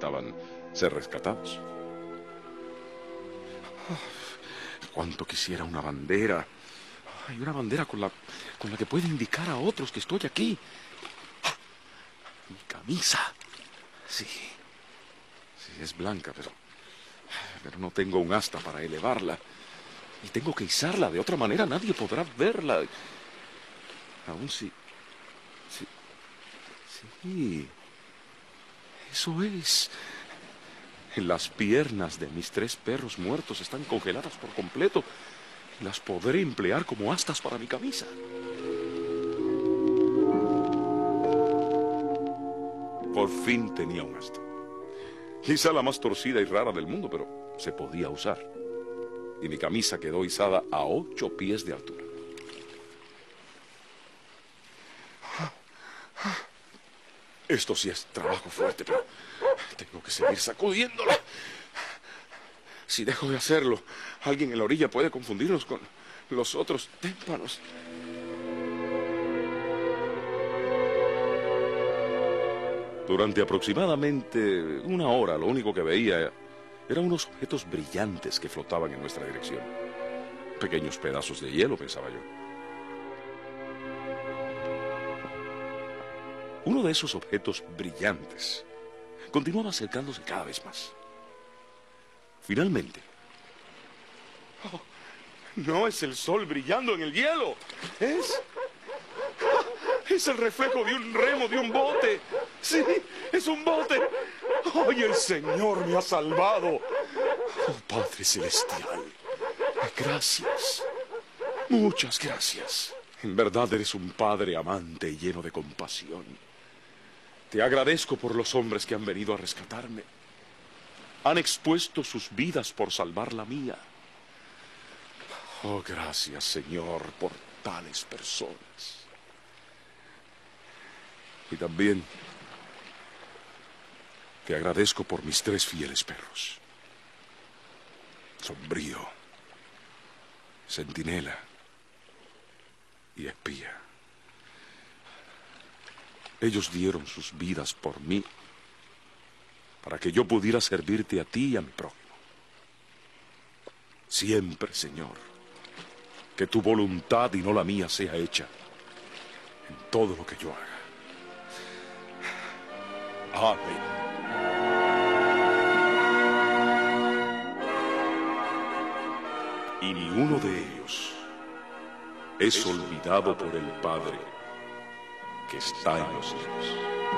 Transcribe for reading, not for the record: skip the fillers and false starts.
necesitaban ser rescatados. Cuánto quisiera una bandera. Hay una bandera con la que pueda indicar a otros que estoy aquí. Mi camisa. Sí, es blanca, pero no tengo un asta para elevarla. Y tengo que izarla, de otra manera nadie podrá verla. Aún sí. Sí. Eso es. Las piernas de mis 3 perros muertos están congeladas por completo. Las podré emplear como astas para mi camisa. Por fin tenía un asta. Quizá la más torcida y rara del mundo, pero se podía usar. Y mi camisa quedó izada a 8 pies de altura. Esto sí es trabajo fuerte, pero tengo que seguir sacudiéndola. Si dejo de hacerlo, alguien en la orilla puede confundirlos con los otros témpanos. Durante aproximadamente 1 hora, lo único que veía eran unos objetos brillantes que flotaban en nuestra dirección. Pequeños pedazos de hielo, pensaba yo. Uno de esos objetos brillantes continuaba acercándose cada vez más. Finalmente. Oh, no es el sol brillando en el hielo. Es el reflejo de un remo de un bote. Sí, es un bote. ¡Ay, el Señor me ha salvado! Oh, Padre Celestial, gracias. Muchas gracias. En verdad eres un Padre amante y lleno de compasión. Te agradezco por los hombres que han venido a rescatarme. Han expuesto sus vidas por salvar la mía. Oh, gracias, Señor, por tales personas. Y también te agradezco por mis 3 fieles perros. Sombrío, Centinela y Espía. Ellos dieron sus vidas por mí, para que yo pudiera servirte a ti y a mi prójimo. Siempre, Señor, que tu voluntad y no la mía sea hecha en todo lo que yo haga. Amén. Y ni uno de ellos es olvidado por el Padre que está en los cielos.